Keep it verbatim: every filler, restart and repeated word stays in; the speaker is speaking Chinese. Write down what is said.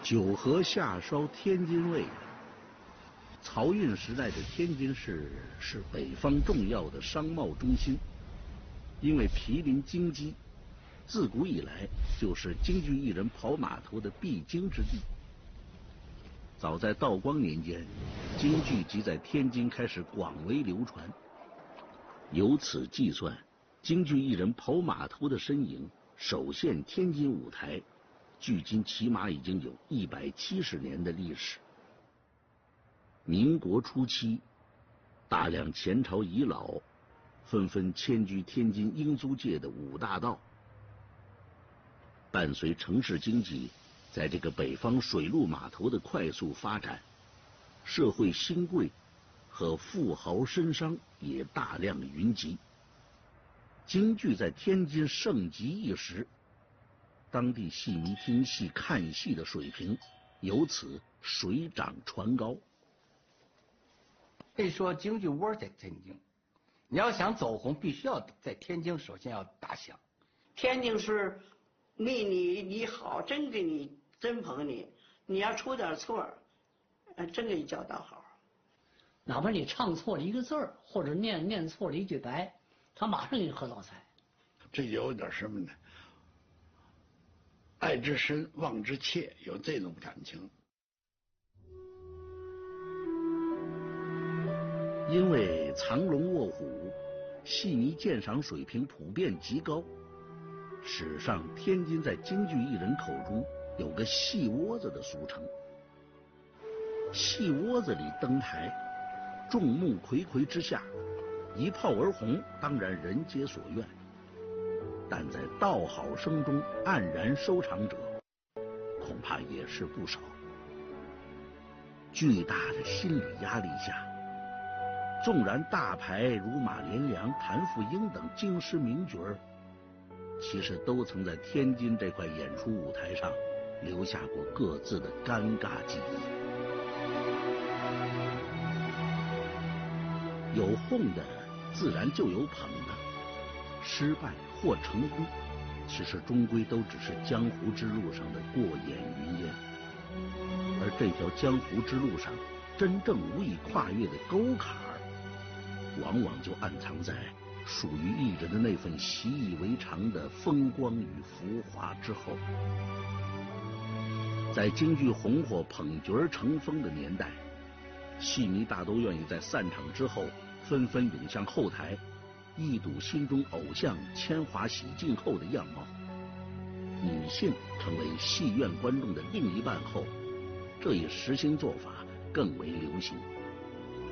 九河下烧天津卫。漕运时代的天津市是北方重要的商贸中心，因为毗邻京畿，自古以来就是京剧艺人跑码头的必经之地。早在道光年间，京剧即在天津开始广为流传。由此计算，京剧艺人跑码头的身影首现天津舞台，距今起码已经有一百七十年的历史。民国初期，大量前朝遗老纷纷迁居天津英租界的五大道。伴随城市经济在这个北方水陆码头的快速发展，社会新贵和富豪绅商也大量云集。京剧在天津盛极一时，当地戏迷听戏看戏的水平由此水涨船高。 可以说京剧窝在天津，你要想走红，必须要在天津首先要打响。 天津是没你你好，真给你真捧你，你要出点错，呃，真给你教导好。 哪怕你唱错了一个字儿，或者念念错了一句白，他马上给你喝倒彩。 这有点什么呢？爱之深，望之切，有这种感情。 因为藏龙卧虎，戏迷鉴赏水平普遍极高。史上天津在京剧艺人口中有个戏窝子的俗称。戏窝子里登台，众目睽睽之下，一炮而红，当然人皆所愿。但在道好声中黯然收场者，恐怕也是不少。巨大的心理压力下，纵然大牌如马连良、谭富英等京师名角儿，其实都曾在天津这块演出舞台上留下过各自的尴尬记忆。有哄的，自然就有捧的，失败或成功，其实终归都只是江湖之路上的过眼云烟。而这条江湖之路上真正无以跨越的沟坎儿，往往就暗藏在属于艺人的那份习以为常的风光与浮华之后。在京剧红火捧角儿成风的年代，戏迷大都愿意在散场之后纷纷涌向后台，一睹心中偶像铅华洗净后的样貌。女性成为戏院观众的另一半后，这一实行做法更为流行。